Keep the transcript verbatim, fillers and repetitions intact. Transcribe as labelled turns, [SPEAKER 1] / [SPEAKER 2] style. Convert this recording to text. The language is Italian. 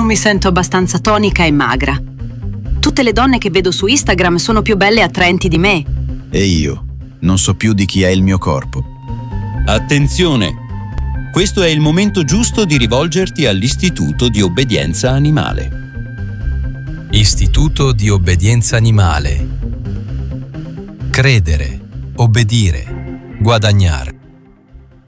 [SPEAKER 1] mi sento abbastanza tonica e magra. Tutte le donne che vedo su Instagram sono più belle e attraenti di me.
[SPEAKER 2] E io non so più di chi è il mio corpo.
[SPEAKER 3] Attenzione! Questo è il momento giusto di rivolgerti all'Istituto di Obbedienza Animale.
[SPEAKER 4] Istituto di Obbedienza Animale. Credere, obbedire, guadagnare.